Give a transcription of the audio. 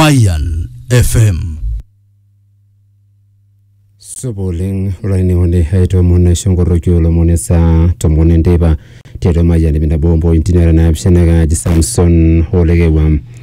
Mayan FM. Soboling Rani Wande Haito Mona Shongorokyo Monesa Tomone Deba Tero Mayan Binabombo Intinera Nabshenaga Samson Holegewam